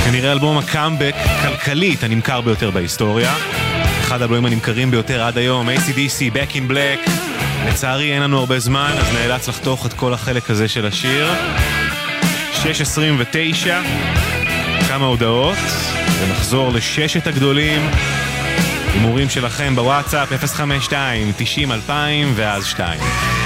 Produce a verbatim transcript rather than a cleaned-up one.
כנראה אלבום הקאמבק כלכלית הנמכר ביותר בהיסטוריה. אחד האלבומים הנמכרים ביותר עד היום, איי סי די סי, Back in Black. לצערי אין לנו הרבה זמן, אז נאלץ לחתוך את כל החלק הזה של השיר. שש עשרים ותשע, כמה הודעות, ונחזור לששת הגדולים. הימורים שלכם בוואטסאפ אפס חמש שתיים תשעים אלפיים ואז שתיים.